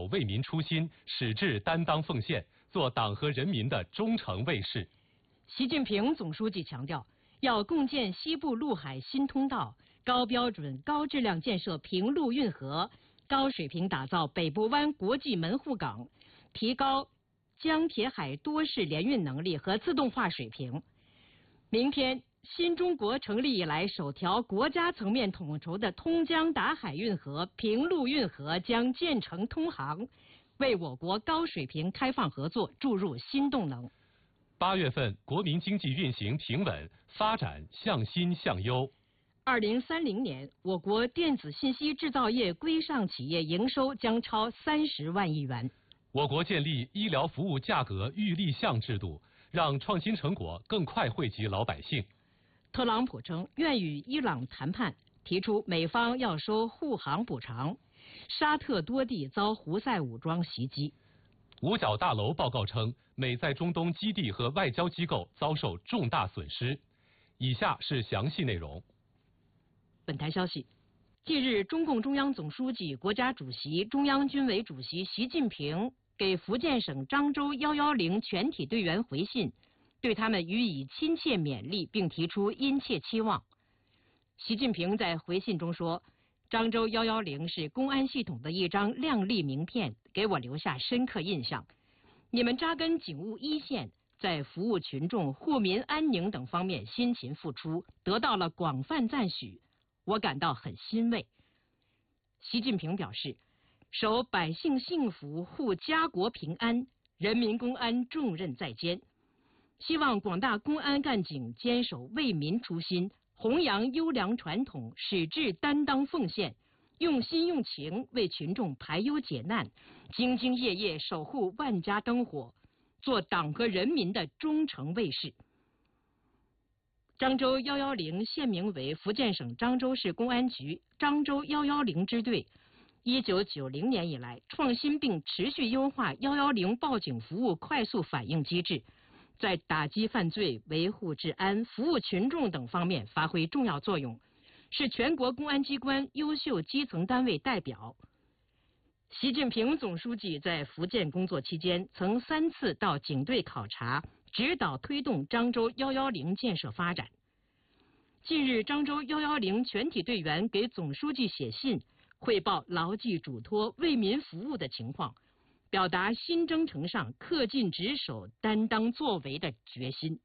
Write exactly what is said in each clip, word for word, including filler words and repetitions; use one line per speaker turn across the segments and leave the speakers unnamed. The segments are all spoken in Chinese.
为民初心，矢志担当奉献，做党和人民的忠诚卫士。
习近平总书记强调，要共建西部陆海新通道，高标准、高质量建设平陆运河，高水平打造北部湾国际门户港，提高江铁海多式联运能力和自动化水平。明天，新中国成立以来首条国家层面统筹的通江达海运河、平陆运河将建成通航，为我国高水平开放合作注入新动能。
八月份，国民经济运行平稳，发展向新向优。
二零三零年，我国电子信息制造业规上企业营收将超三十万亿元。
我国建立医疗服务价格预立项制度，让创新成果更快惠及老百姓。
特朗普称愿与伊朗谈判，提出美方要收护航补偿。沙特多地遭胡塞武装袭击。
五角大楼报告称，美在中东基地和外交机构遭受重大损失。以下是详细内容。
本台消息，近日，中共中央总书记、国家主席、中央军委主席习近平给福建省漳州一一零全体队员回信，对他们予以亲切勉励，并提出殷切期望。习近平在回信中说，漳州一一零是公安系统的一张亮丽名片，给我留下深刻印象。你们扎根警务一线，在服务群众、护民安宁等方面辛勤付出，得到了广泛赞许，我感到很欣慰。习近平表示，守百姓幸福、护家国平安，人民公安重任在肩，希望广大公安干警坚守为民初心，弘扬优良传统，矢志担当奉献，用心用情为群众排忧解难，兢兢业业守护万家灯火，做党和人民的忠诚卫士。漳州一一零现名为福建省漳州市公安局漳州一一零支队，一九九零年以来创新并持续优化一一零报警服务快速反应机制，在打击犯罪、维护治安、服务群众等方面发挥重要作用，是全国公安机关优秀基层单位代表。习近平总书记在福建工作期间，曾三次到警队考察，指导推动漳州一一零建设发展。近日，漳州一一零全体队员给总书记写信，汇报牢记嘱托、为民服务的情况，表达新征程上恪尽职守、担当作为的决心。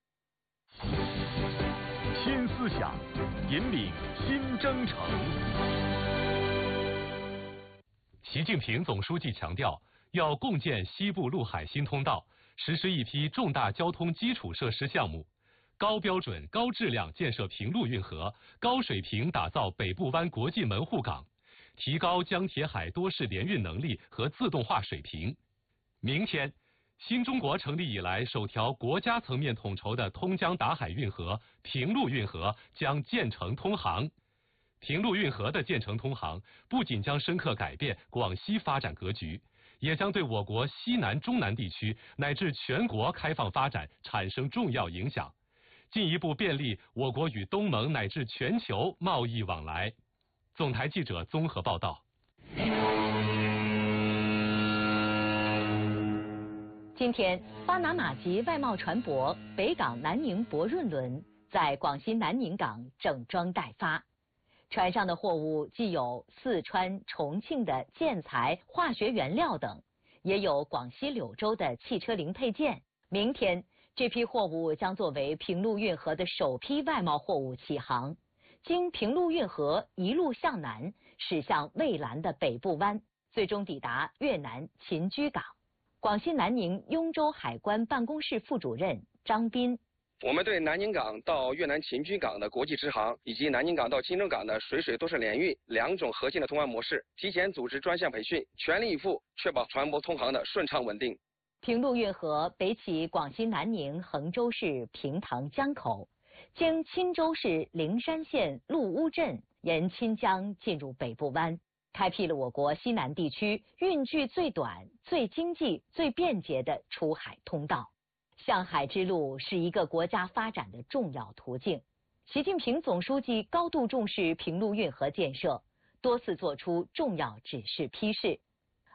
新思想，引领新征程。
习近平总书记强调，要共建西部陆海新通道，实施一批重大交通基础设施项目，高标准、高质量建设平陆运河，高水平打造北部湾国际门户港，提高江铁海多式联运能力和自动化水平。明天，新中国成立以来首条国家层面统筹的通江达海运河、平陆运河将建成通航。平陆运河的建成通航，不仅将深刻改变广西发展格局，也将对我国西南、中南地区乃至全国开放发展产生重要影响，进一步便利我国与东盟乃至全球贸易往来。总台记者综合报道。
今天，巴拿马籍外贸船舶北港南宁博润轮在广西南宁港整装待发。船上的货物既有四川、重庆的建材、化学原料等，也有广西柳州的汽车零配件。明天，这批货物将作为平陆运河的首批外贸货物起航，经平陆运河一路向南，驶向蔚蓝的北部湾，最终抵达越南秦居港。广西南宁雍州海关办公室副主任张斌。
我们对南宁港到越南秦居港的国际直航，以及南宁港到钦州港的水水多式联运两种核心的通航模式，提前组织专项培训，全力以赴确保船舶通航的顺畅稳定。
平陆运河北起广西南宁衡州市平塘江口，经钦州市灵山县陆乌镇，沿钦江进入北部湾，开辟了我国西南地区运距最短、最经济、最便捷的出海通道。向海之路是一个国家发展的重要途径。习近平总书记高度重视平陆运河建设，多次作出重要指示批示。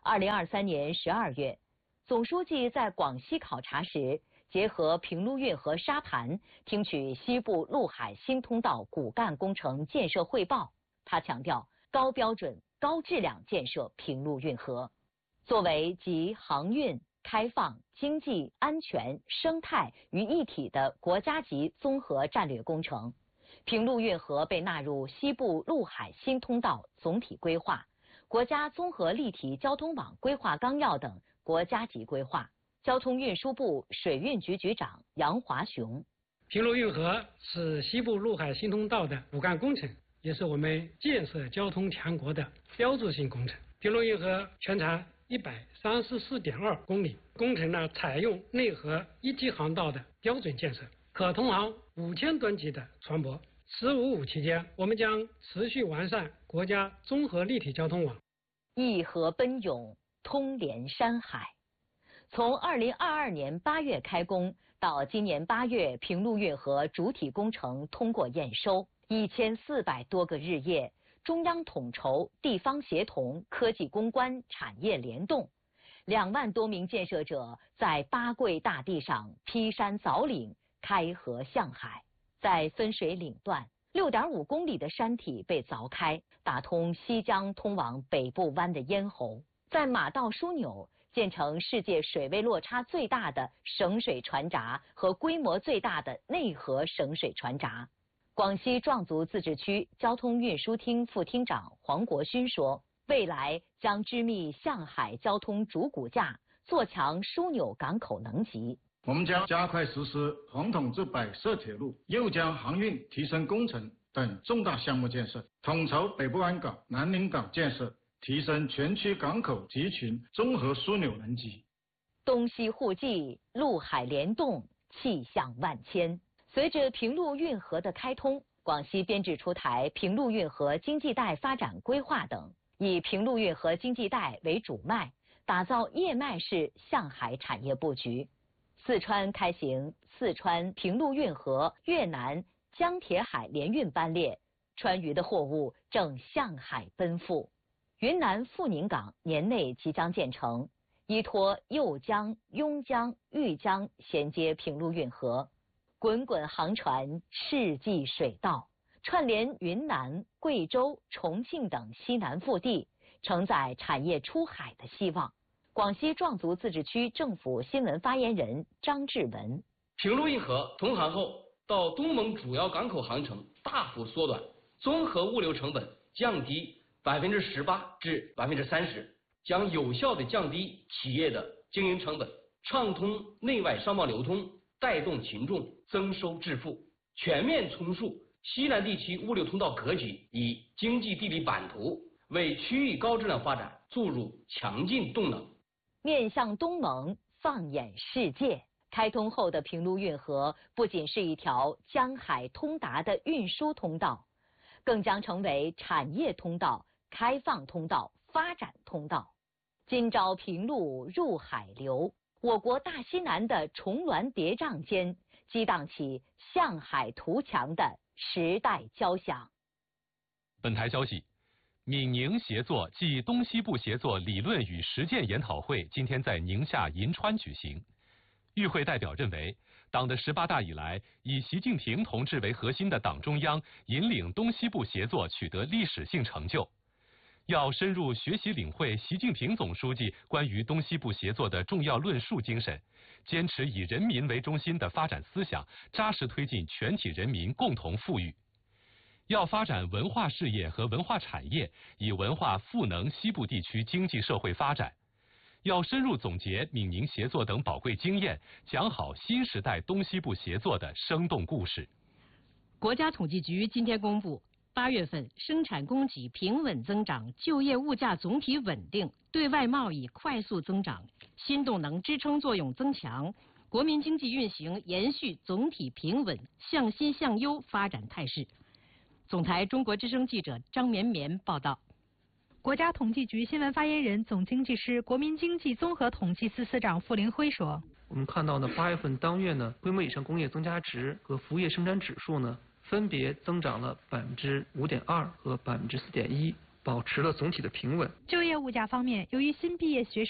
二零二三年十二月，总书记在广西考察时，结合平陆运河沙盘，听取西部陆海新通道骨干工程建设汇报。他强调，高标准、高质量建设平陆运河，作为集航运、开放、经济、安全、生态于一体的国家级综合战略工程。平陆运河被纳入西部陆海新通道总体规划、国家综合立体交通网规划纲要等国家级规划。交通运输部水运局局长杨华雄：
平陆运河是西部陆海新通道的骨干工程，也是我们建设交通强国的标志性工程。平陆运河全长一百三十四点二公里，工程呢采用内河一体航道的标准建设，可通航五千吨级的船舶。“十五五”期间，我们将持续完善国家综合立体交通网，
一河奔涌，通连山海。从二零二二年八月开工到今年八月，平陆运河主体工程通过验收，一千四百多个日夜，中央统筹、地方协同、科技攻关、产业联动，两万多名建设者在八桂大地上劈山凿岭，开河向海。在分水岭段，六点五公里的山体被凿开，打通西江通往北部湾的咽喉。在马道枢纽建成世界水位落差最大的省水船闸和规模最大的内河省水船闸。广西壮族自治区交通运输厅副厅长黄国勋说，未来将织密向海交通主骨架，做强枢纽港口能级。
我们将加快实施黄统至百设铁路、右江航运提升工程等重大项目建设，统筹北部湾港、南宁港建设，提升全区港口集群综合枢纽能级。
东西互济，陆海联动，气象万千。随着平陆运河的开通，广西编制出台平陆运河经济带发展规划等，以平陆运河经济带为主脉，打造叶脉式向海产业布局。四川开行四川平陆运河越南江铁海联运班列，川渝的货物正向海奔赴。云南富宁港年内即将建成，依托右江、邕江、豫江衔接平陆运河，滚滚航船，世纪水道，串联云南、贵州、重庆等西南腹地，承载产业出海的希望。广西壮族自治区政府新闻发言人张志文：
平陆运河通航后，到东盟主要港口航程大幅缩短，综合物流成本降低百分之十八至百分之三十，将有效地降低企业的经营成本，畅通内外商贸流通，带动群众增收致富，全面重塑西南地区物流通道格局与经济地理版图，为区域高质量发展注入强劲动能。
面向东盟，放眼世界，开通后的平陆运河不仅是一条江海通达的运输通道，更将成为产业通道、开放通道、发展通道。今朝平陆入海流，我国大西南的重峦叠嶂间，激荡起向海图强的时代交响。
本台消息。闽宁协作暨东西部协作理论与实践研讨会今天在宁夏银川举行。与会代表认为，党的十八大以来，以习近平同志为核心的党中央引领东西部协作取得历史性成就，要深入学习领会习近平总书记关于东西部协作的重要论述精神，坚持以人民为中心的发展思想，扎实推进全体人民共同富裕。要发展文化事业和文化产业，以文化赋能西部地区经济社会发展。要深入总结闽宁协作等宝贵经验，讲好新时代东西部协作的生动故事。
国家统计局今天公布，八月份生产供给平稳增长，就业物价总体稳定，对外贸易快速增长，新动能支撑作用增强，国民经济运行延续总体平稳、向新向优发展态势。总台中国之声记者张绵绵报道。
国家统计局新闻发言人、总经济师、国民经济综合统计司司长傅林辉说：“
我们看到呢，八月份当月呢，规模以上工业增加值和服务业生产指数呢，分别增长了百分之五点二和百分之四点一。 保持了总体的平稳。
就业物价方面，由于新毕业学生